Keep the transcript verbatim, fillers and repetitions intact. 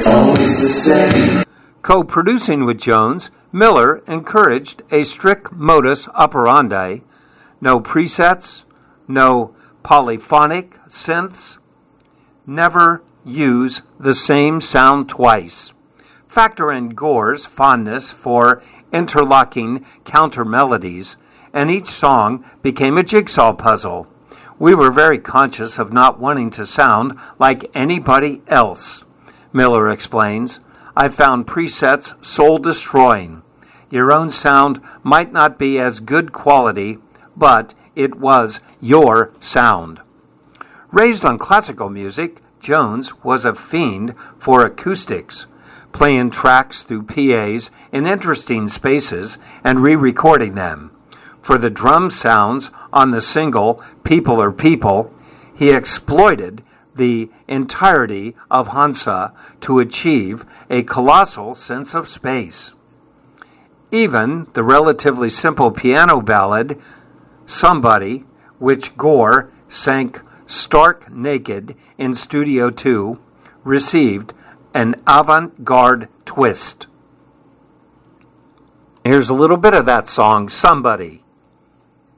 it's always the same. Co-producing with Jones, Miller encouraged a strict modus operandi. No presets, no polyphonic synths. Never use the same sound twice. Factor in Gore's fondness for interlocking counter melodies, and each song became a jigsaw puzzle. We were very conscious of not wanting to sound like anybody else. Miller explains, I found presets soul-destroying. Your own sound might not be as good quality, but it was your sound. Raised on classical music, Jones was a fiend for acoustics, playing tracks through P As in interesting spaces and re-recording them. For the drum sounds on the single People Are People, he exploited the entirety of Hansa to achieve a colossal sense of space. Even the relatively simple piano ballad, Somebody, which Gore sank stark naked in Studio two, received an avant-garde twist. Here's a little bit of that song, Somebody.